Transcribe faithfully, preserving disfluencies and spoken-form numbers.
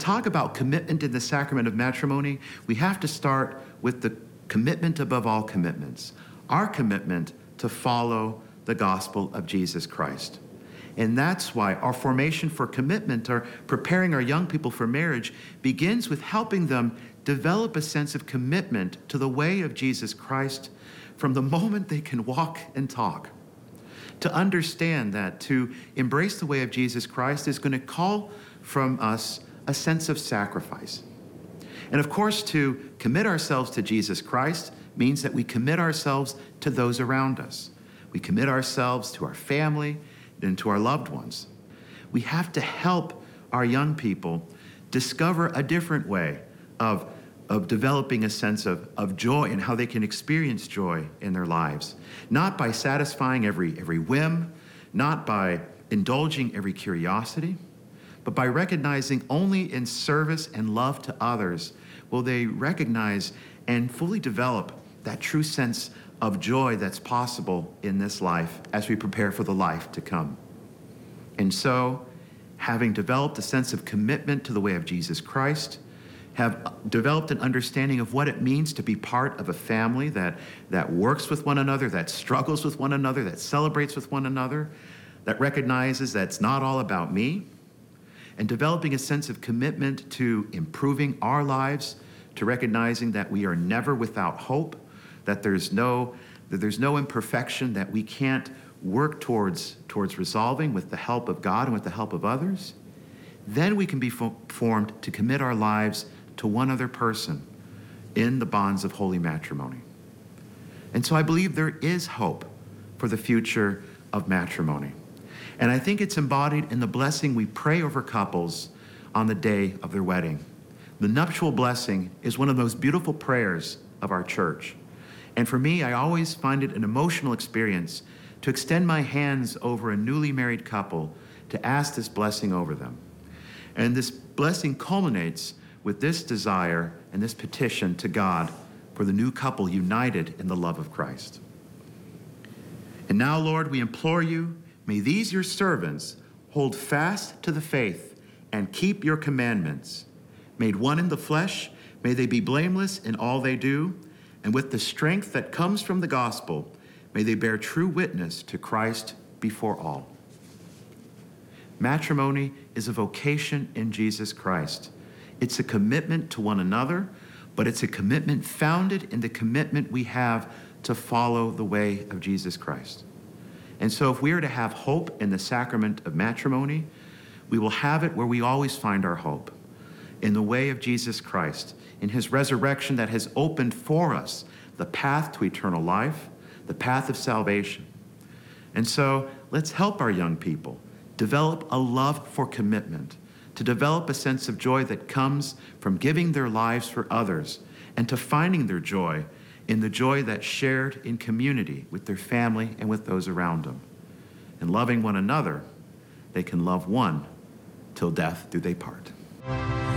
talk about commitment in the sacrament of matrimony, we have to start with the commitment above all commitments, our commitment to follow the gospel of Jesus Christ. And that's why our formation for commitment, or preparing our young people for marriage, begins with helping them develop a sense of commitment to the way of Jesus Christ from the moment they can walk and talk. To understand that to embrace the way of Jesus Christ is going to call from us a sense of sacrifice. And of course, to commit ourselves to Jesus Christ means that we commit ourselves to those around us. We commit ourselves to our family and to our loved ones. We have to help our young people discover a different way of, of developing a sense of, of joy and how they can experience joy in their lives. Not by satisfying every, every whim, not by indulging every curiosity, but by recognizing only in service and love to others will they recognize and fully develop that true sense of joy that's possible in this life as we prepare for the life to come. And so, having developed a sense of commitment to the way of Jesus Christ, have developed an understanding of what it means to be part of a family that, that works with one another, that struggles with one another, that celebrates with one another, that recognizes that it's not all about me, and developing a sense of commitment to improving our lives, to recognizing that we are never without hope, that there's no, that there's no imperfection that we can't work towards, towards resolving with the help of God and with the help of others, then we can be fo- formed to commit our lives to one other person in the bonds of holy matrimony. And so I believe there is hope for the future of matrimony. And I think it's embodied in the blessing we pray over couples on the day of their wedding. The nuptial blessing is one of the most beautiful prayers of our church. And for me, I always find it an emotional experience to extend my hands over a newly married couple to ask this blessing over them. And this blessing culminates with this desire and this petition to God for the new couple united in the love of Christ. And now, Lord, we implore you, may these your servants hold fast to the faith and keep your commandments. Made one in the flesh, may they be blameless in all they do, and with the strength that comes from the gospel, may they bear true witness to Christ before all. Matrimony is a vocation in Jesus Christ. It's a commitment to one another, but it's a commitment founded in the commitment we have to follow the way of Jesus Christ. And so if we are to have hope in the sacrament of matrimony, we will have it where we always find our hope, in the way of Jesus Christ, in his resurrection that has opened for us the path to eternal life, the path of salvation. And so let's help our young people develop a love for commitment, to develop a sense of joy that comes from giving their lives for others, and to finding their joy in the joy that's shared in community with their family and with those around them. And loving one another, they can love one till death do they part.